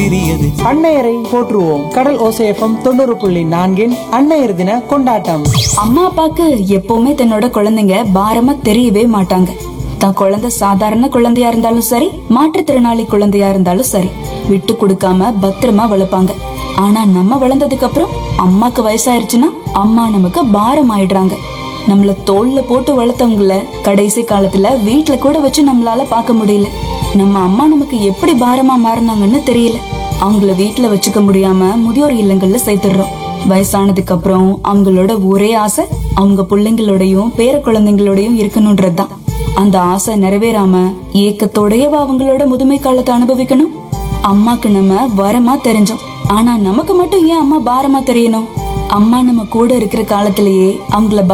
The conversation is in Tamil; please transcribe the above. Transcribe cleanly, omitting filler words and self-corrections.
சிறியது. அன்னையரை போற்றுவோம். கடல் ஓசை எஃப்எம் 90.4 அன்னையர் தின கொண்டாட்டம். அம்மா அப்பாக்கு எப்பவுமே தன்னோட குழந்தைங்க பாரமா தெரியவே மாட்டாங்க. தான் குழந்தை சாதாரண குழந்தையா இருந்தாலும் சரி, மாற்றுத்திறனாளி குழந்தையா இருந்தாலும் சரி, விட்டு கொடுக்காம பத்திரமா வளர்ப்பாங்க. ஆனா நம்ம வளர்ந்ததுக்கு அப்புறம் அம்மாக்கு வயசாயிருச்சுன்னா அம்மா நமக்கு பாரம் ஆயிடுறாங்க. நம்மள தோல்ல போட்டு வளர்த்தவங்கள கடைசி காலத்துல வீட்டுல கூட வச்சு நம்மளால பார்க்க முடியல. நம்ம அம்மா நமக்கு எப்படி பாரமா மாறினாங்கன்னு தெரியல. அவங்கள வீட்டுல வச்சுக்க முடியாம முதியோர் இல்லங்கள்ல சேர்த்துடுறோம். வயசானதுக்கு அப்புறம் அவங்களோட ஒரே ஆசை அவங்க பிள்ளைங்களோடையும் பேர குழந்தைங்களோடையும் இருக்கணும்ன்றதுதான். அந்த ஆசை நிறைவேறாம ஏக்கத்தோடையவா அவங்களோட முதுமை காலத்தை அனுபவிக்கணும். அம்மாக்கு நம்ம வரமா தெரிஞ்சோம், ஆனா நமக்கு மட்டும் ஏன் அம்மா பாரமா தெரியணும்? அம்மா நம்ம கூட இருக்கிற காலத்திலேயே அவங்கள